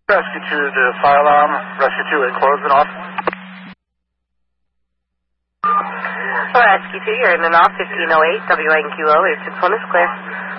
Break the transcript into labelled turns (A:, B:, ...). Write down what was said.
A: Rescue 2 to fire alarm. Rescue 2, enclosed and off.
B: Rescue 2, you're in and off 1508, WNQO, your 6-1 is clear.